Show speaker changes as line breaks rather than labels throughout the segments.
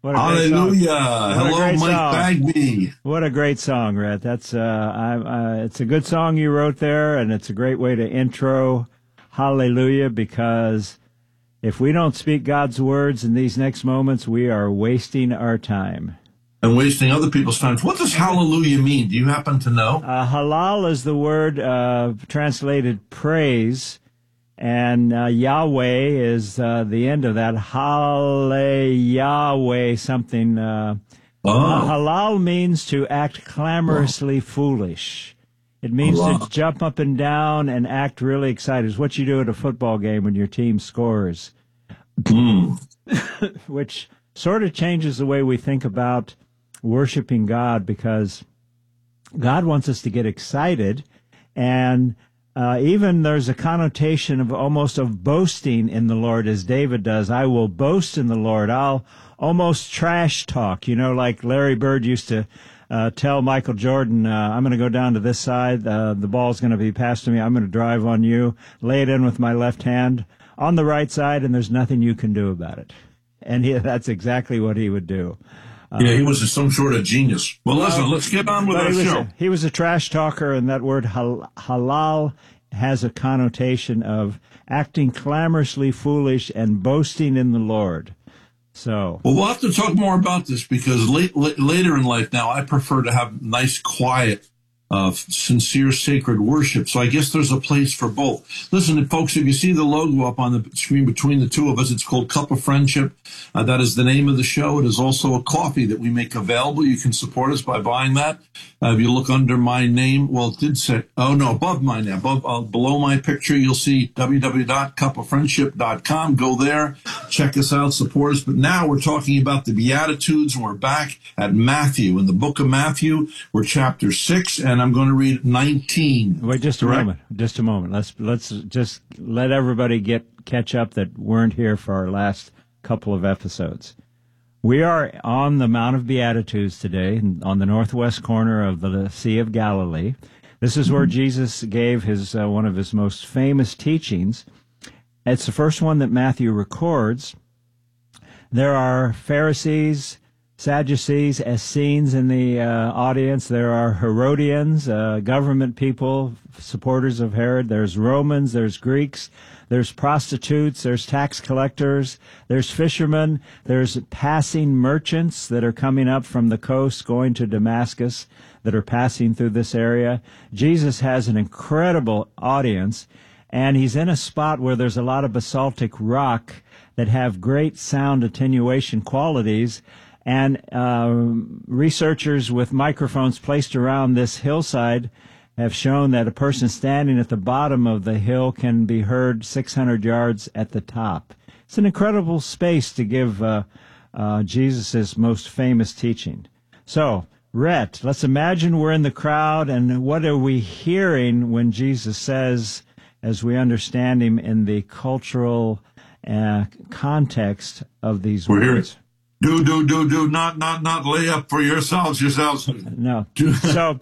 What a great song.
Hallelujah.
What a
Hello,
great
Mike
song.
Bagby.
What a great song, Rhett. That's it's a good song you wrote there, and it's a great way to intro Hallelujah, because if we don't speak God's words in these next moments, we are wasting our time.
And wasting other people's time. What does hallelujah mean? Do you happen to know?
Halal is the word translated praise, and Yahweh is the end of that. Yahweh something. Halal means to act clamorously foolish. It means to jump up and down and act really excited. It's what you do at a football game when your team scores. Which sort of changes the way we think about worshiping God, because God wants us to get excited, and even there's a connotation of almost of boasting in the Lord, as David does. I will boast in the Lord. I'll almost trash talk, like Larry Bird used to tell Michael Jordan, I'm going to go down to this side. The ball's going to be passed to me. I'm going to drive on you, lay it in with my left hand on the right side, and there's nothing you can do about it. And that's exactly what he would do.
He was some sort of genius. Well, listen, let's get on with our show.
He was a trash talker, and that word halal has a connotation of acting clamorously foolish and boasting in the Lord. So,
well, we'll have to talk more about this, because later in life now, I prefer to have nice, quiet, sincere, sacred worship. So I guess there's a place for both. Listen, folks, if you see the logo up on the screen between the two of us, it's called Cup of Friendship. That is the name of the show. It is also a coffee that we make available. You can support us by buying that. If you look under my name, well, it did say, above my name, below my picture, you'll see www.cupoffriendship.com. Go there, check us out, support us. But now we're talking about the Beatitudes, and we're back at Matthew. In the book of Matthew, we're chapter 6, and I'm going to read 19.
Wait, just a moment. Let's just let everybody catch up that weren't here for our last couple of episodes. We are on the Mount of Beatitudes today, on the northwest corner of the Sea of Galilee. This is where Jesus gave his one of his most famous teachings. It's the first one that Matthew records. There are Pharisees, Sadducees, Essenes in the audience. There are Herodians, government people, supporters of Herod. There's Romans, there's Greeks, there's prostitutes, there's tax collectors, there's fishermen, there's passing merchants that are coming up from the coast going to Damascus that are passing through this area. Jesus has an incredible audience, and he's in a spot where there's a lot of basaltic rock that have great sound attenuation qualities. And researchers with microphones placed around this hillside have shown that a person standing at the bottom of the hill can be heard 600 yards at the top. It's an incredible space to give Jesus' most famous teaching. So, Rhett, let's imagine we're in the crowd, and what are we hearing when Jesus says, as we understand him in the cultural context of these words?
Do, not lay up for yourselves.
No. So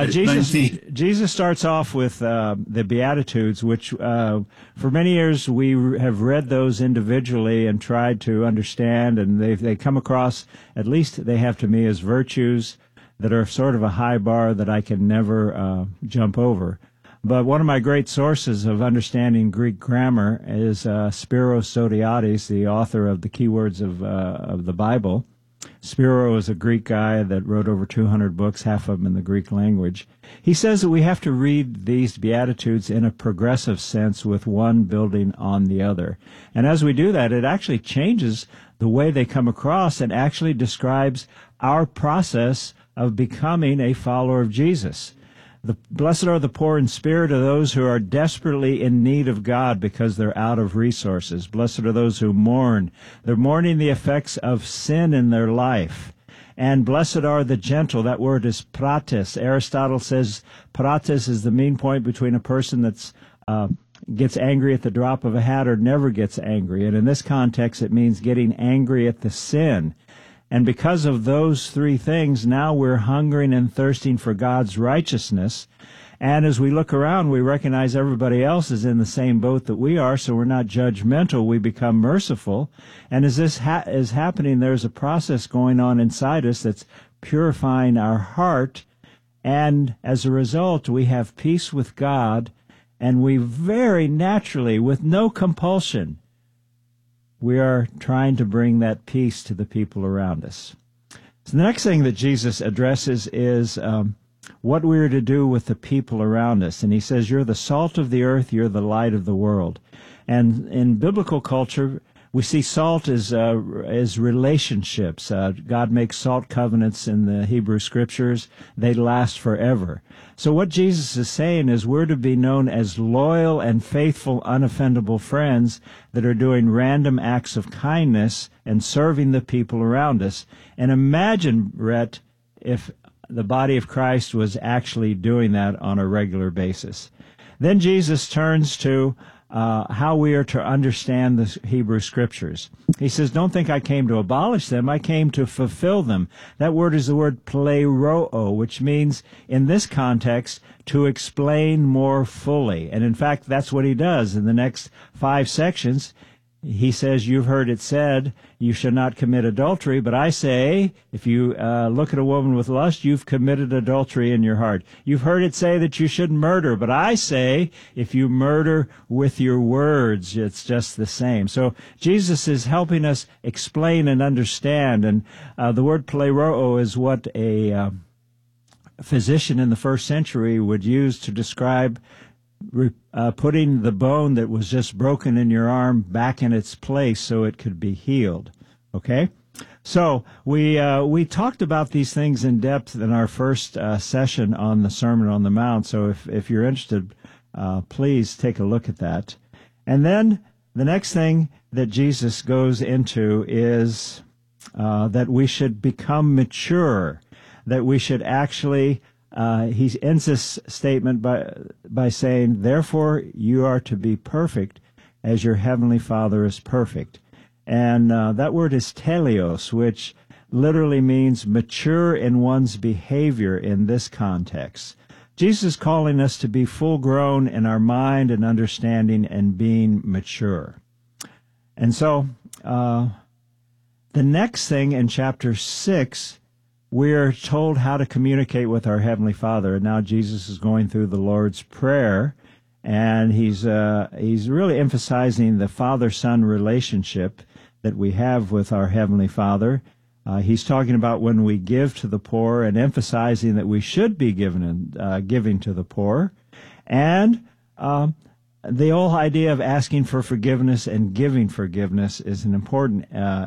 Jesus starts off with the Beatitudes, which for many years we have read those individually and tried to understand, and they come across, at least they have to me, as virtues that are sort of a high bar that I can never jump over. But one of my great sources of understanding Greek grammar is Spiros Zodhiates, the author of the Keywords of the Bible. Spiro is a Greek guy that wrote over 200 books, half of them in the Greek language. He says that we have to read these Beatitudes in a progressive sense, with one building on the other. And as we do that, it actually changes the way they come across and actually describes our process of becoming a follower of Jesus. Blessed are the poor in spirit, are those who are desperately in need of God because they're out of resources. Blessed are those who mourn. They're mourning the effects of sin in their life. And blessed are the gentle. That word is prates. Aristotle says prates is the mean point between a person that's gets angry at the drop of a hat or never gets angry. And in this context, it means getting angry at the sin. And because of those three things, now we're hungering and thirsting for God's righteousness. And as we look around, we recognize everybody else is in the same boat that we are, so we're not judgmental. We become merciful. And as this is happening, there's a process going on inside us that's purifying our heart. And as a result, we have peace with God, and we very naturally, with no compulsion, we are trying to bring that peace to the people around us. So the next thing that Jesus addresses is what we are to do with the people around us. And he says, you're the salt of the earth, you're the light of the world. And in biblical culture, we see salt as relationships. God makes salt covenants in the Hebrew Scriptures. They last forever. So what Jesus is saying is we're to be known as loyal and faithful, unoffendable friends that are doing random acts of kindness and serving the people around us. And imagine, Rhett, if the body of Christ was actually doing that on a regular basis. Then Jesus turns to how we are to understand the Hebrew Scriptures. He says, don't think I came to abolish them. I came to fulfill them. That word is the word pleroo, which means, in this context, to explain more fully. And in fact, that's what he does. In the next 5 sections, he says, you've heard it said, you shall not commit adultery. But I say, if you look at a woman with lust, you've committed adultery in your heart. You've heard it say that you shouldn't murder. But I say, if you murder with your words, it's just the same. So Jesus is helping us explain and understand. And the word pleroo is what a physician in the first century would use to describe putting the bone that was just broken in your arm back in its place so it could be healed. Okay? So we talked about these things in depth in our first session on the Sermon on the Mount. So if you're interested, please take a look at that. And then the next thing that Jesus goes into is that we should become mature, that we should actually he ends this statement by saying, therefore you are to be perfect as your heavenly Father is perfect. And that word is teleos, which literally means mature in one's behavior in this context. Jesus is calling us to be full grown in our mind and understanding and being mature. And so the next thing in chapter 6, we're told how to communicate with our Heavenly Father. And now Jesus is going through the Lord's Prayer, and he's really emphasizing the Father-Son relationship that we have with our Heavenly Father. He's talking about when we give to the poor and emphasizing that we should be giving to the poor. And the whole idea of asking for forgiveness and giving forgiveness is an important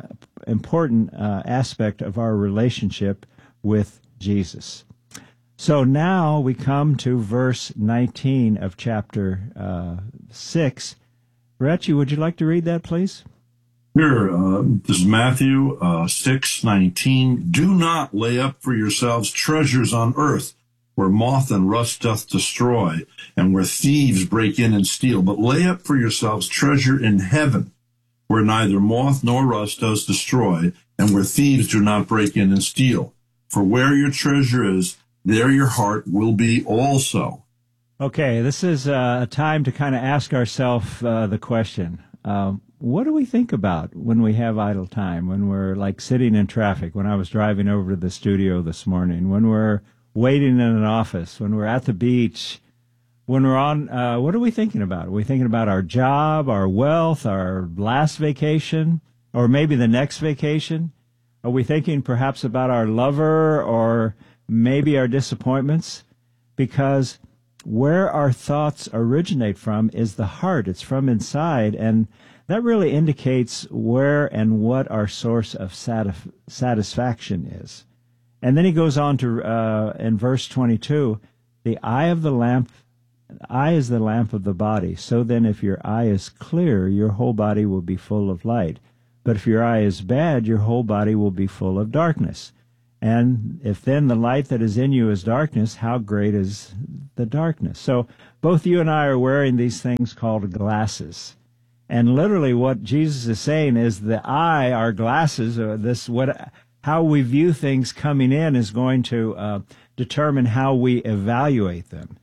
aspect of our relationship with Jesus. So now we come to verse 19 of chapter 6. Rhett, would you like to read that, please?
Sure. This is Matthew 6:19. Do not lay up for yourselves treasures on earth, where moth and rust doth destroy, and where thieves break in and steal. But lay up for yourselves treasure in heaven, where neither moth nor rust does destroy, and where thieves do not break in and steal. For where your treasure is, there your heart will be also.
Okay, this is a time to kind of ask ourselves the question, what do we think about when we have idle time, when we're like sitting in traffic, when I was driving over to the studio this morning, when we're waiting in an office, when we're at the beach, when we're on, what are we thinking about? Are we thinking about our job, our wealth, our last vacation, or maybe the next vacation? Are we thinking perhaps about our lover or maybe our disappointments? Because where our thoughts originate from is the heart. It's from inside, and that really indicates where and what our source of satisfaction is. And then he goes on to, in verse 22, the eye is the lamp of the body. So then if your eye is clear, your whole body will be full of light. But if your eye is bad, your whole body will be full of darkness. And if then the light that is in you is darkness, how great is the darkness? So both you and I are wearing these things called glasses. And literally what Jesus is saying is the eye, our glasses, how we view things coming in is going to determine how we evaluate them.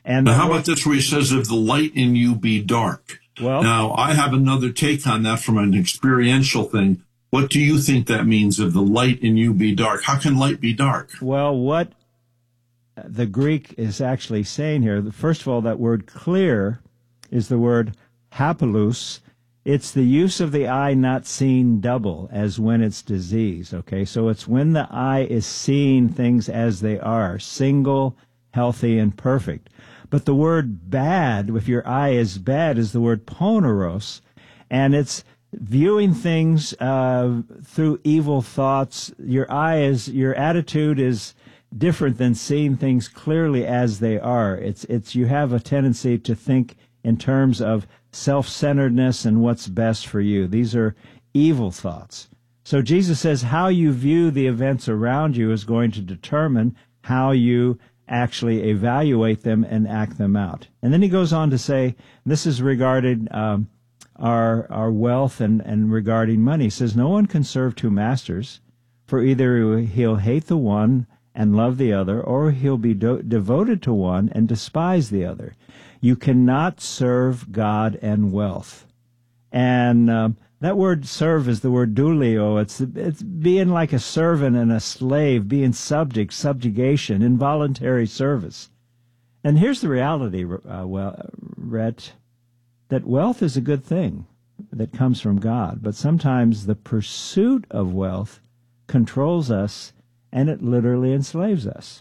And
now, how about this where he says, if the light in you be dark?
Well,
now, I have another take on that from an experiential thing. What do you think that means, if the light in you be dark? How can light be dark?
Well, what the Greek is actually saying here, first of all, that word clear is the word hapalus. It's the use of the eye not seeing double, as when it's diseased, okay? So it's when the eye is seeing things as they are, single, healthy, and perfect. But the word bad, if your eye is bad, is the word poneros, and it's viewing things through evil thoughts. Your attitude is different than seeing things clearly as they are. You have a tendency to think in terms of self-centeredness and what's best for you. These are evil thoughts. So Jesus says how you view the events around you is going to determine how you actually evaluate them and act them out. And then he goes on to say, this is regarding our wealth and regarding money. He says, no one can serve two masters, for either he'll hate the one and love the other, or he'll be devoted to one and despise the other. You cannot serve God and wealth. And that word serve is the word douleo. It's being like a servant and a slave, being subjugation, involuntary service. And here's the reality, Rhett, that wealth is a good thing that comes from God, but sometimes the pursuit of wealth controls us, and it literally enslaves us.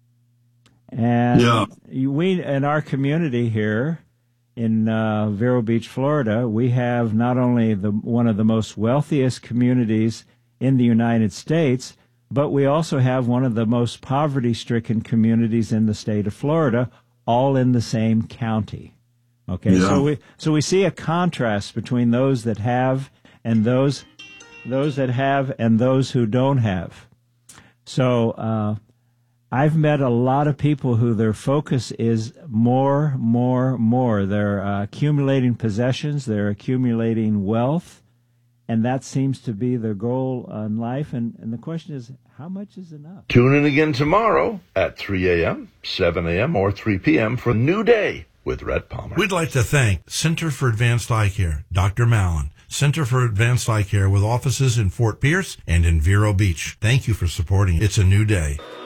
And we, in our community here in Vero Beach, Florida, we have not only one of the most wealthiest communities in the United States, but we also have one of the most poverty-stricken communities in the state of Florida, all in the same county. Okay, so we see a contrast between those that have and those that have and those who don't have. So I've met a lot of people who their focus is more. They're accumulating possessions, they're accumulating wealth, and that seems to be their goal in life. And the question is, how much is enough?
Tune in again tomorrow at 3 a.m., 7 a.m., or 3 p.m. for a new day with Rhett Palmer.
We'd like to thank Center for Advanced Eye Care, Dr. Mallon, Center for Advanced Eye Care with offices in Fort Pierce and in Vero Beach. Thank you for supporting It's a New Day.